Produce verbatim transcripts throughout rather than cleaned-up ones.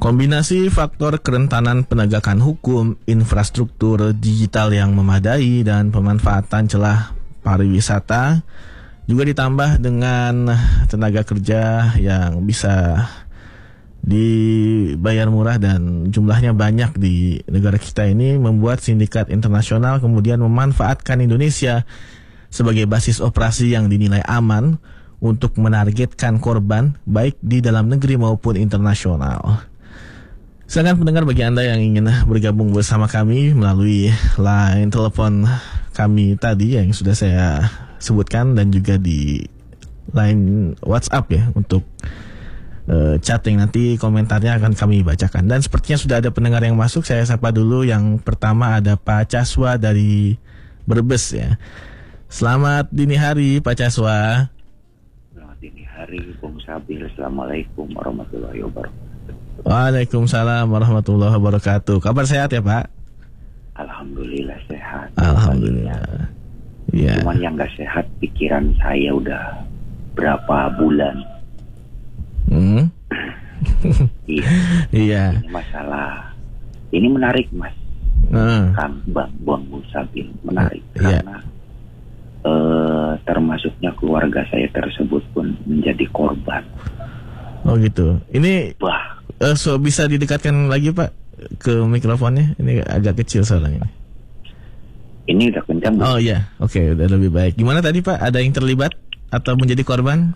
Kombinasi faktor kerentanan penegakan hukum, infrastruktur digital yang memadai, dan pemanfaatan celah pariwisata juga ditambah dengan tenaga kerja yang bisa dibayar murah dan jumlahnya banyak di negara kita ini, membuat sindikat internasional kemudian memanfaatkan Indonesia sebagai basis operasi yang dinilai aman untuk menargetkan korban baik di dalam negeri maupun internasional. Silakan pendengar, bagi Anda yang ingin bergabung bersama kami melalui line telepon kami tadi yang sudah saya sebutkan, dan juga di line WhatsApp ya untuk uh, chatting, nanti komentarnya akan kami bacakan. Dan sepertinya sudah ada pendengar yang masuk, saya sapa dulu. Yang pertama ada Pak Caswa dari Brebes ya. Selamat dini hari Pak Caswa. Selamat dini hari Bung Sabil. Assalamualaikum warahmatullahi wabarakatuh. Waalaikumsalam warahmatullahi wabarakatuh. Kabar sehat ya Pak? Alhamdulillah sehat. Alhamdulillah. Ya. Cuman yang gak sehat pikiran saya udah berapa bulan. Hmm? Iya. Iya. Ini masalah. Ini menarik Mas. Hmm. Kang Bang Bang Sabil, menarik Iya. karena eh, termasuknya keluarga saya tersebut pun menjadi korban. Oh gitu. Ini Wah. Uh, so bisa didekatkan lagi Pak ke mikrofonnya? Ini agak kecil soalnya. Ini udah kencang. Oh iya, oke, okay, udah lebih baik. Gimana tadi Pak? Ada yang terlibat atau menjadi korban?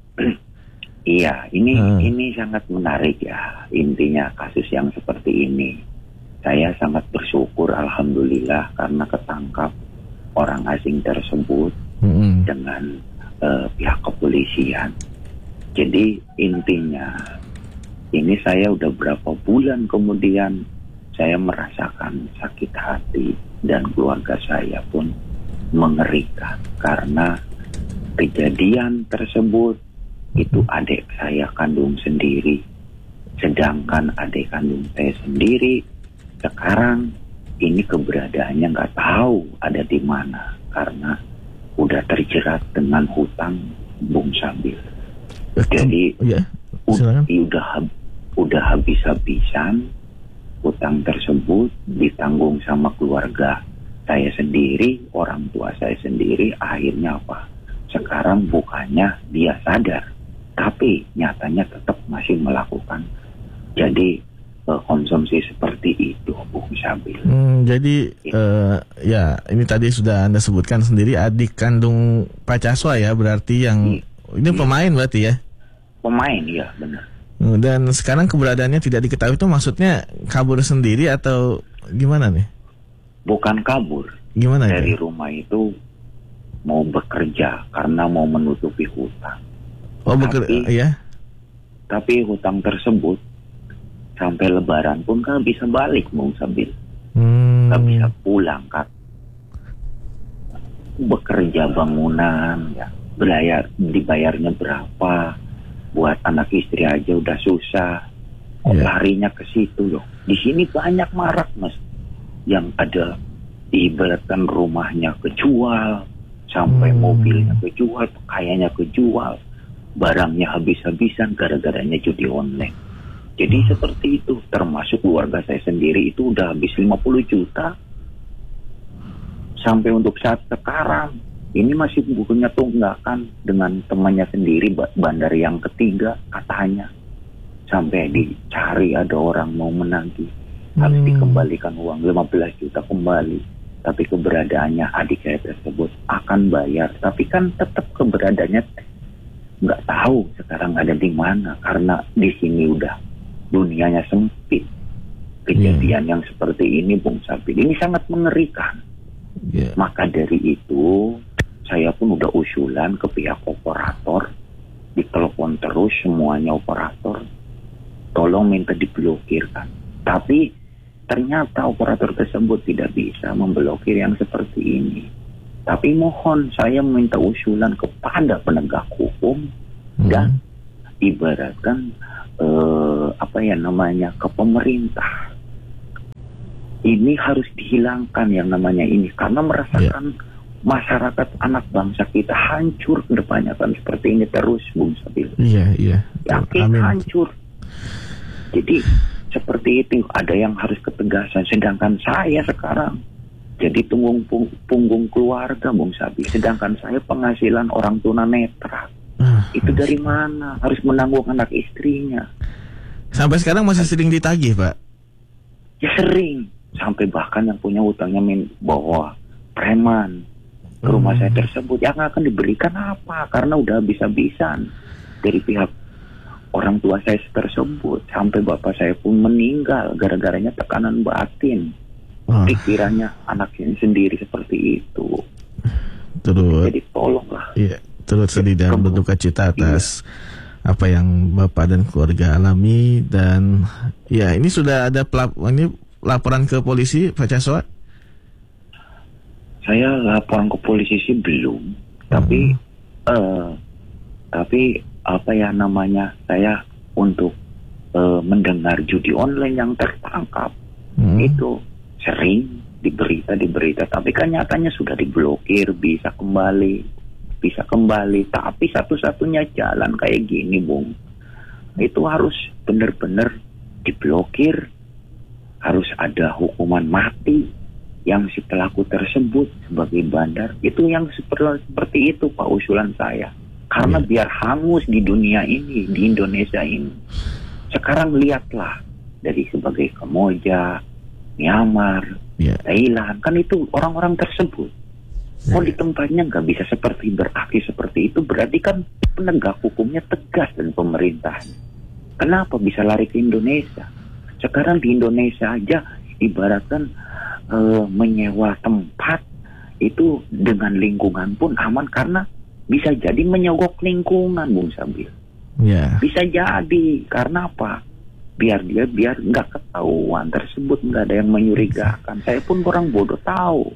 Iya, ini hmm. ini sangat menarik ya. Intinya kasus yang seperti ini, saya sangat bersyukur, alhamdulillah, karena ketangkap orang asing tersebut hmm. dengan uh, pihak kepolisian. Jadi intinya, ini saya udah berapa bulan kemudian saya merasakan sakit hati, dan keluarga saya pun mengerikan karena kejadian tersebut itu adik saya kandung sendiri, sedangkan adik kandung saya sendiri sekarang ini keberadaannya nggak tahu ada di mana karena udah terjerat dengan hutang Bung Sabil. Jadi ya, udah udah habis-habisan hutang tersebut ditanggung sama keluarga saya sendiri, orang tua saya sendiri. Akhirnya apa? Sekarang bukannya dia sadar, tapi nyatanya tetap masih melakukan jadi uh, konsumsi seperti itu, Bung Sabil. Hmm, jadi uh, ya ini tadi sudah Anda sebutkan sendiri, adik kandung Pak Caswa ya, berarti yang I, ini iya. pemain berarti ya? Pemain, iya benar. Dan sekarang keberadaannya tidak diketahui, itu maksudnya kabur sendiri atau gimana nih? Bukan kabur. Gimana dari ya? rumah itu mau bekerja karena mau menutupi hutang. Oh bekerja, ya? Tapi hutang tersebut sampai Lebaran pun kan bisa balik, Bung Sabil. Hmm. Gak bisa pulang kan? Bekerja bangunan, ya, berayar, dibayarnya berapa? Buat anak istri aja udah susah. Oh, yeah. Larinya ke situ loh. Di sini banyak marak Mas, yang ada diibaratkan rumahnya kejual, sampai hmm. mobilnya kejual, pakaiannya kejual, barangnya habis-habisan gara-garanya judi online. Jadi hmm. seperti itu. Termasuk keluarga saya sendiri itu udah habis lima puluh juta. Sampai untuk saat sekarang ini masih bukunya tunggakan dengan temannya sendiri, bandar yang ketiga katanya. Sampai dicari ada orang mau menagih, harus hmm. dikembalikan uang lima belas juta kembali. Tapi keberadaannya adik saya tersebut akan bayar, tapi kan tetap keberadaannya nggak tahu sekarang ada di mana, karena di sini udah dunianya sempit. Kejadian yeah. yang seperti ini, Bung Sabil, ini sangat mengerikan. Yeah. Maka dari itu saya pun udah usulan ke pihak operator, ditelepon terus semuanya operator, tolong minta diblokirkan. Tapi ternyata operator tersebut tidak bisa memblokir yang seperti ini. Tapi mohon saya minta usulan kepada penegak hukum hmm. dan ibaratkan eh, apa ya namanya ke pemerintah. Ini harus dihilangkan yang namanya ini, karena merasakan yeah. masyarakat anak bangsa kita hancur ke depannya kan seperti ini terus, Bung Sabil. Iya, iya. Yakin hancur. Jadi seperti itu. Ada yang harus ketegasan. Sedangkan saya sekarang jadi tunggung pung- punggung keluarga, Bung Sabi. Sedangkan saya penghasilan orang tunanetra. Uh, itu dari mana? Harus menanggung anak istrinya. Sampai sekarang masih sering ditagih, Pak? Ya sering. Sampai bahkan yang punya utangnya min bawa preman ke rumah hmm. saya tersebut. Yang akan diberikan apa? Karena udah habis-habisan dari pihak orang tua saya tersebut. Sampai bapak saya pun meninggal gara-garanya tekanan batin. Oh. Pikirannya anaknya sendiri seperti itu. Turut. Jadi tolonglah. Iya, turut sedih dan berduka cita atas iya. apa yang bapak dan keluarga alami. Dan ya ini sudah ada pelap- ini laporan ke polisi, Pak Caswa? Saya laporan ke polisi sih belum. Hmm. Tapi uh, tapi apa ya namanya, saya untuk uh, mendengar judi online yang tertangkap hmm. itu sering di berita di berita, tapi kan nyatanya sudah diblokir, bisa kembali, bisa kembali. Tapi satu-satunya jalan kayak gini, Bung, itu harus benar-benar diblokir, harus ada hukuman mati yang si pelaku tersebut sebagai bandar. Itu yang seperti, seperti itu Pak usulan saya. Karena yeah. biar hangus di dunia ini, di Indonesia ini. Sekarang lihatlah dari sebagai Kamboja, Myanmar, yeah. Thailand, kan itu orang-orang tersebut. Kalau yeah. di tempatnya nggak bisa seperti beraksi seperti itu, berarti kan penegak hukumnya tegas dan pemerintah. Kenapa bisa lari ke Indonesia? Sekarang di Indonesia aja ibaratkan e, menyewa tempat itu dengan lingkungan pun aman, karena bisa jadi menyogok lingkungan, Bung Sabil. Yeah. Bisa jadi, karena apa? Biar dia biar nggak ketahuan tersebut, nggak ada yang menyurigakan. Saya pun orang bodoh tahu.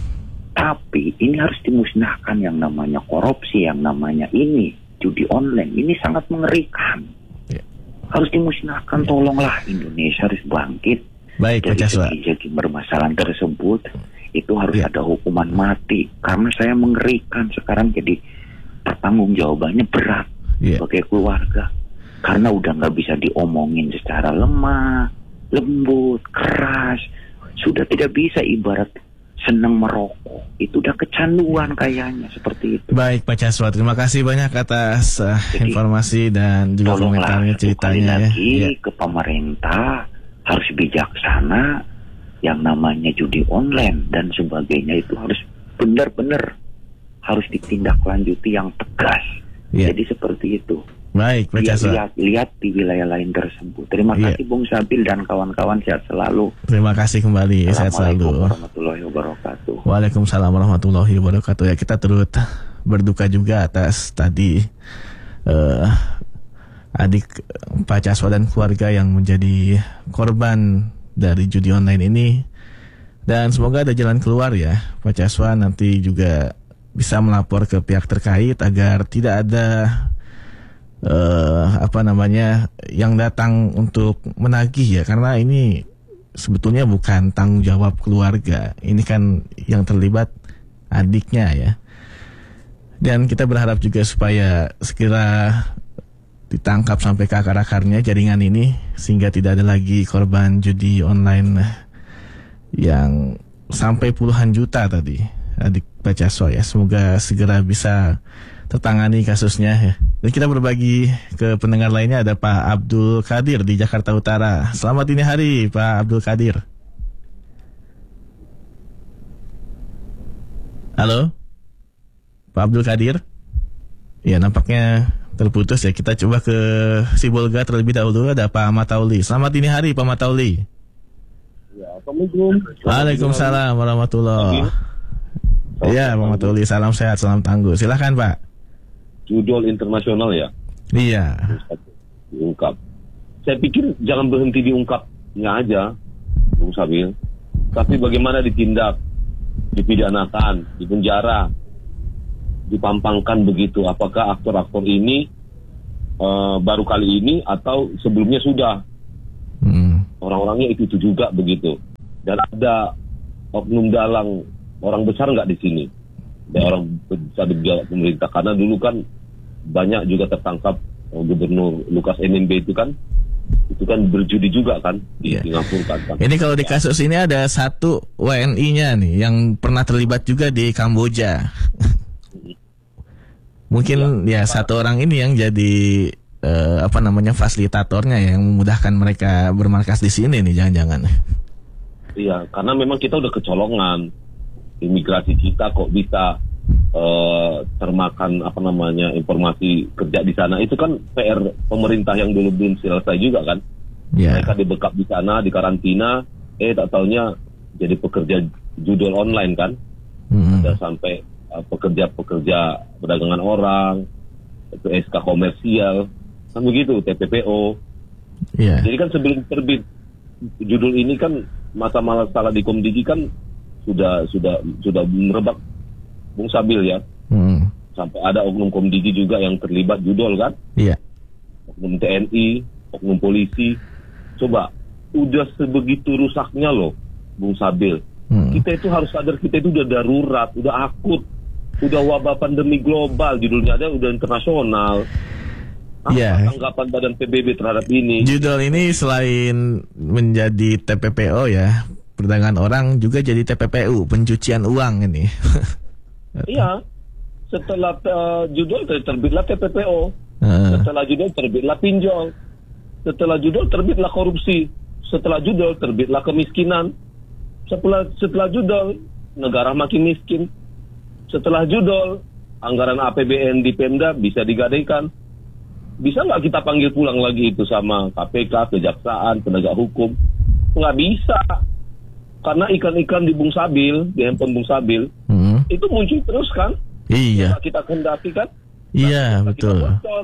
Tapi ini harus dimusnahkan yang namanya korupsi, yang namanya ini judi online. Ini sangat mengerikan. Yeah. Harus dimusnahkan. Yeah. Tolonglah, Indonesia harus bangkit. Baik, dari segi bermasalahan tersebut. Itu harus yeah. ada hukuman mati. Karena saya mengerikan sekarang jadi pertanggung jawabannya berat yeah. sebagai keluarga. Karena udah nggak bisa diomongin secara lemah, lembut, keras. Sudah tidak bisa, ibarat senang merokok. Itu udah kecanduan kayaknya, seperti itu. Baik Pak Caswa, terima kasih banyak atas uh, Jadi, informasi dan juga komentarnya, ceritanya. Lagi ya. ke pemerintah harus bijaksana. Yang namanya judi online dan sebagainya itu harus benar-benar harus ditindaklanjuti yang tegas. Yeah. Jadi seperti itu. Baik, Pak Caswa. Lihat, lihat di wilayah lain tersebut. Terima yeah. kasih Bung Sabil dan kawan-kawan, sehat selalu. Terima kasih kembali, sehat selalu. Assalamualaikum warahmatullahi wabarakatuh. Waalaikumsalam warahmatullahi wabarakatuh. Ya, kita turut berduka juga atas tadi uh, adik Pak Caswa dan keluarga yang menjadi korban dari judi online ini. Dan semoga ada jalan keluar ya, Pak Caswa nanti juga bisa melapor ke pihak terkait agar tidak ada uh, apa namanya yang datang untuk menagih ya, karena ini sebetulnya bukan tanggung jawab keluarga, ini kan yang terlibat adiknya ya. Dan kita berharap juga supaya segera ditangkap sampai ke akar-akarnya jaringan ini, sehingga tidak ada lagi korban judi online yang sampai puluhan juta tadi, adik Pak Caswa ya. Semoga segera bisa tertangani kasusnya ya. Dan kita berbagi ke pendengar lainnya, ada Pak Abdul Qadir di Jakarta Utara. Selamat dini hari Pak Abdul Qadir. Halo Pak Abdul Qadir. Ya, nampaknya terputus ya. Kita coba ke Sibolga terlebih dahulu, ada Pak Matauli. Selamat dini hari Pak Matauli. Ya, Assalamualaikum. Waalaikumsalam warahmatullahi wabarakatuh. Ya, Pak Matauli, salam sehat, salam tangguh. Silahkan Pak. Judul internasional ya? Iya. Diungkap. Saya pikir jangan berhenti diungkapnya aja, Bung Sabil. Tapi bagaimana ditindak, dipidanakan, dipenjara, dipampangkan begitu. Apakah aktor-aktor ini uh, baru kali ini atau sebelumnya sudah hmm. orang-orangnya itu, itu juga begitu. Dan ada oknum dalang orang besar nggak di sini? Ada orang besar di pemerintah, karena dulu kan banyak juga tertangkap uh, Gubernur Lukas N M B itu kan itu kan berjudi juga kan di Iya. Singapura kan. Ini kalau di kasus ini ada satu W N I-nya nih yang pernah terlibat juga di Kamboja. Mungkin ya satu orang ini yang jadi eh, apa namanya fasilitatornya ya, yang memudahkan mereka bermarkas di sini nih jangan-jangan. Iya, karena memang kita udah kecolongan. Imigrasi kita kok bisa eh, termakan apa namanya informasi kerja di sana. Itu kan P R pemerintah yang dulu belum selesai juga kan. Ya. Mereka dibekap di sana, di karantina, eh tak taunya jadi pekerja judul online kan. Hmm. Ada sampai uh, pekerja-pekerja perdagangan orang, P S K komersial, kan begitu, T P P O. Iya. Jadi kan sebelum terbit judul ini kan masalah-masalah di Komdigi kan sudah sudah sudah merebak Bung Sabil ya. Hmm. Sampai ada oknum Komdigi juga yang terlibat judul kan. Iya. Oknum T N I, oknum polisi. Coba, udah sebegitu rusaknya loh Bung Sabil. Hmm. Kita itu harus sadar kita itu udah darurat, udah akut, udah wabah pandemi global, judulnya ada udah internasional. Apa Iya. tanggapan Badan P B B terhadap ini? Judul ini selain menjadi T P P O ya, perdagangan orang, juga jadi T P P U, pencucian uang ini. Iya, setelah uh, judul terbitlah T P P O, Heeh. setelah judul terbitlah pinjol, setelah judul terbitlah korupsi, setelah judul terbitlah kemiskinan, setelah setelah judul negara makin miskin, setelah judul anggaran A P B N di Pemda bisa digadaikan. Bisa nggak kita panggil pulang lagi itu sama K P K, Kejaksaan, penegak hukum? Nggak bisa. Karena ikan-ikan di Bung Sabil, di handphone Bung Sabil, Hmm. itu muncul terus kan? Iya. Nggak kita kendaki kan? Iya, Nggak kita betul. bocor.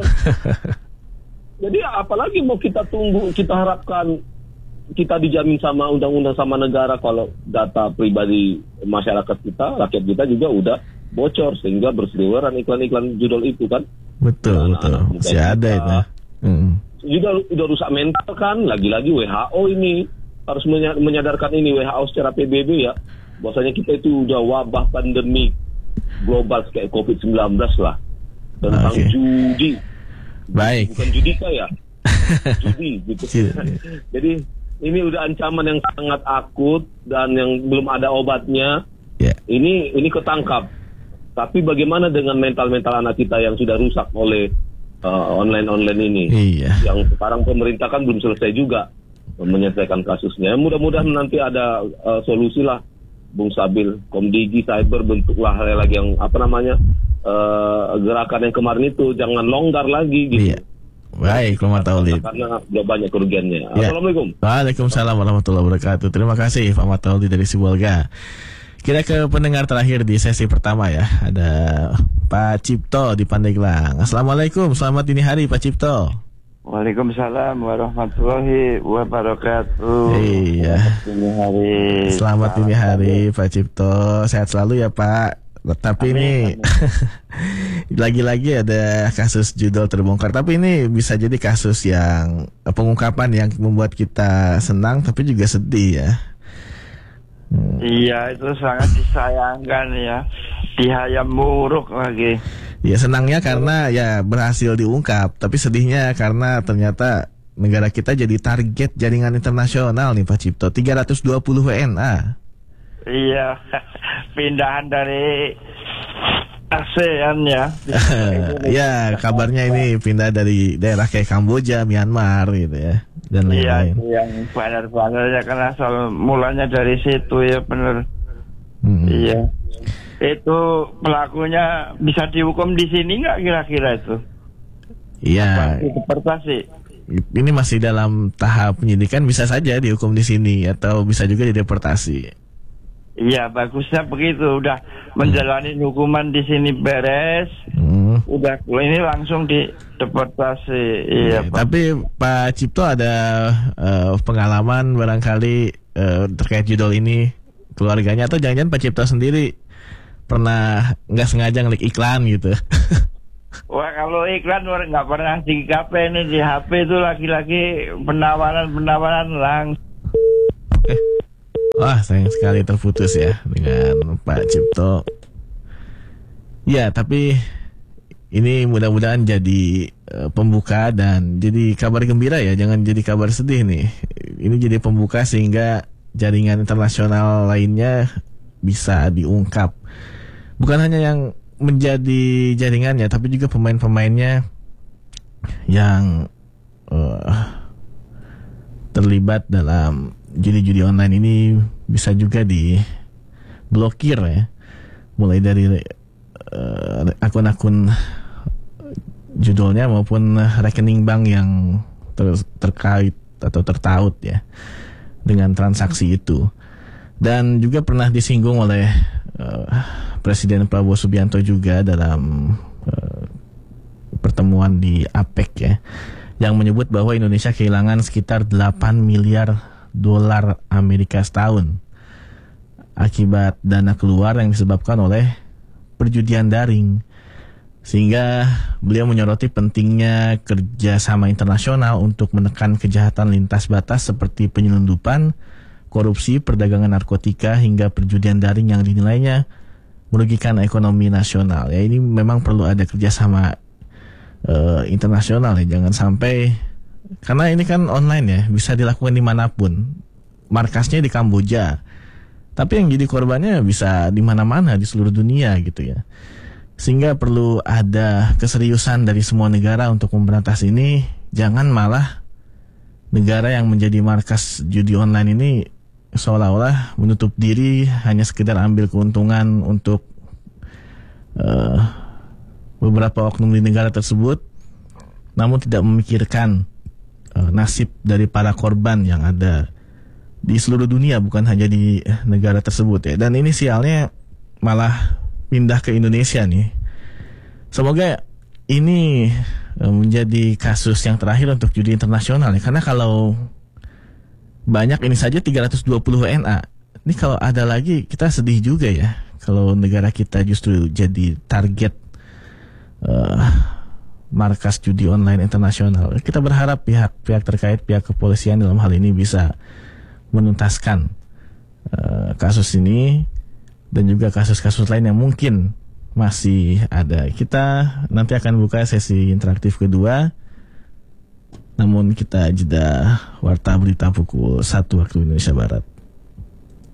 Jadi apalagi mau kita tunggu, kita harapkan kita dijamin sama undang-undang sama negara kalau data pribadi masyarakat kita, rakyat kita juga udah bocor sehingga berseliweran iklan-iklan judul itu kan. Betul, betul. Anak-anak muda Masih ada kita. itu. Hmm. Udah, udah rusak mental kan, lagi-lagi W H O ini harus menya- menyadarkan ini W H O secara P B B ya, bahwasanya kita itu udah wabah pandemi global kayak covid sembilan belas lah, tentang Oke. judi. Baik. Bukan judika ya, judi gitu. Judi. Jadi ini udah ancaman yang sangat akut dan yang belum ada obatnya. Ya. Ini ini ketangkap. Tapi bagaimana dengan mental-mental anak kita yang sudah rusak oleh uh, online-online ini? Iya. Yang sekarang pemerintah kan belum selesai juga menyelesaikan kasusnya. Mudah-mudahan nanti ada uh, solusi lah, Bung Sabil. Komdigi Cyber bentuklah hal lagi yang apa namanya uh, gerakan yang kemarin itu jangan longgar lagi gitu. Iya. Baik, Pak Mataulid. Karena udah banyak kerugiannya. Ya. Assalamualaikum. Waalaikumsalam warahmatullahi wabarakatuh. Terima kasih Pak Mataulid dari Sibolga. Kita ke pendengar terakhir di sesi pertama ya. Ada Pak Cipto di Pandeglang. Assalamualaikum, selamat dini hari Pak Cipto. Waalaikumsalam warahmatullahi wabarakatuh. Iya. Dini hari. Selamat dini hari Pak Cipto. Sehat selalu ya Pak. Tapi Amin, ini amin. lagi-lagi ada kasus judul terbongkar. Tapi ini bisa jadi kasus yang pengungkapan yang membuat kita senang tapi juga sedih ya. Hmm. Iya, itu sangat disayangkan ya. Pihak yang buruk lagi. Ya senangnya karena ya berhasil diungkap, tapi sedihnya karena ternyata negara kita jadi target jaringan internasional nih Pak Cipto. tiga ratus dua puluh W N A. Iya, pindahan dari ASEAN ya. Ya kabarnya ini pindah dari daerah kayak Kamboja, Myanmar gitu ya, dan Iya, lain-lain. itu yang benar-benarnya kan asal mulanya dari situ ya benar. Hmm. Iya. Itu pelakunya bisa dihukum di sini nggak kira-kira itu? Iya. Deportasi. Ini masih dalam tahap penyidikan, bisa saja dihukum di sini atau bisa juga dideportasi. Iya, bagusnya begitu. Udah menjalani hukuman di sini beres. Hmm. Udah ini langsung dideportasi. Iya, Ya, Pak. tapi Pak Cipto ada eh, pengalaman barangkali eh, terkait judul ini keluarganya, atau jangan-jangan Pak Cipto sendiri pernah nggak sengaja ngeklik iklan gitu? Wah, kalau iklan orang nggak pernah di K P ini di H P itu lagi-lagi penawaran-penawaran langsung. Eh. Wah, sayang sekali terputus ya dengan Pak Cipto. Ya, tapi ini mudah-mudahan jadi uh, pembuka dan jadi kabar gembira ya, jangan jadi kabar sedih nih. Ini jadi pembuka sehingga jaringan internasional lainnya bisa diungkap. Bukan hanya yang menjadi jaringannya, tapi juga pemain-pemainnya yang uh, terlibat dalam judi-judi online ini bisa juga diblokir ya, mulai dari uh, akun-akun judulnya maupun rekening bank yang ter- terkait atau tertaut ya dengan transaksi itu. Dan juga pernah disinggung oleh uh, Presiden Prabowo Subianto juga dalam uh, pertemuan di A P E C ya, yang menyebut bahwa Indonesia kehilangan sekitar delapan miliar dolar Amerika setahun akibat dana keluar yang disebabkan oleh perjudian daring. Sehingga beliau menyoroti pentingnya kerjasama internasional untuk menekan kejahatan lintas batas seperti penyelundupan, korupsi, perdagangan narkotika, hingga perjudian daring yang dinilainya merugikan ekonomi nasional. Ya, ini memang perlu ada kerjasama uh, internasional ya, jangan sampai, karena ini kan online ya, bisa dilakukan dimanapun. Markasnya di Kamboja, tapi yang jadi korbannya bisa di mana-mana di seluruh dunia gitu ya. Sehingga perlu ada keseriusan dari semua negara untuk memberantas ini. Jangan malah negara yang menjadi markas judi online ini seolah-olah menutup diri, hanya sekedar ambil keuntungan untuk uh, beberapa oknum di negara tersebut, namun tidak memikirkan uh, nasib dari para korban yang ada di seluruh dunia, bukan hanya di negara tersebut ya. Dan ini sialnya malah pindah ke Indonesia nih. Semoga ini uh, menjadi kasus yang terakhir untuk judi internasional ya, karena kalau banyak ini saja tiga ratus dua puluh W N A. Ini kalau ada lagi kita sedih juga ya, kalau negara kita justru jadi target uh, markas judi online internasional. Kita berharap pihak-pihak terkait, pihak kepolisian dalam hal ini bisa menuntaskan uh, kasus ini dan juga kasus-kasus lain yang mungkin masih ada. Kita nanti akan buka sesi interaktif kedua. Namun kita jeda warta berita pukul satu waktu Indonesia Barat.